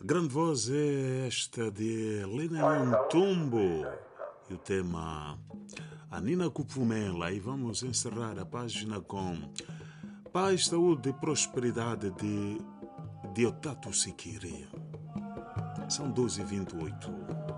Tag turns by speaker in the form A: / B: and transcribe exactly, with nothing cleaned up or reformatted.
A: Grande voz é esta de Helena Ntumbo e o tema A Nina Kupfumela. E vamos encerrar a página com Paz, Saúde e Prosperidade de Deodato Sikiri. São doze e vinte e oito.